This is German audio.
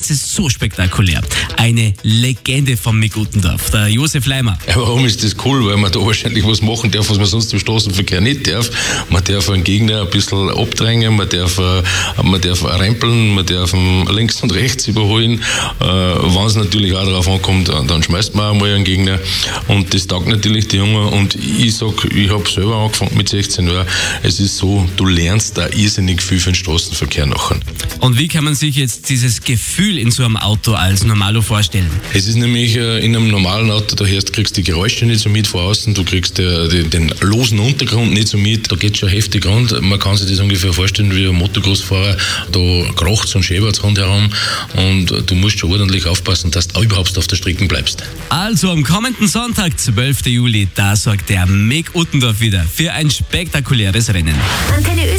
Ganze so spektakulär. Eine Legende von Mick Uttendorf, der Josef Leimer. Ja, warum ist das cool? Weil man da wahrscheinlich was machen darf, was man sonst im Straßenverkehr nicht darf. Man darf einen Gegner ein bisschen abdrängen, man darf rempeln, man darf ihn links und rechts überholen. Wenn es natürlich auch darauf ankommt, dann schmeißt man auch mal einen Gegner. Und das taugt natürlich die Jungen. Und ich habe selber angefangen mit 16 Jahren. Es ist so, du lernst da irrsinnig viel für den Straßenverkehr nachher. Und wie kann man sich jetzt dieses Gefühl in so einem Auto als Normalo vorstellen? Es ist nämlich in einem normalen Auto, da kriegst du die Geräusche nicht so mit von außen, du kriegst den losen Untergrund nicht so mit, da geht schon heftig rund. Man kann sich das ungefähr vorstellen wie ein Motocross-Fahrer, da kracht's und schäbert's rundherum und du musst schon ordentlich aufpassen, dass du überhaupt auf der Strecke bleibst. Also am kommenden Sonntag, 12. Juli, da sorgt der Mick Uttendorf wieder für ein spektakuläres Rennen.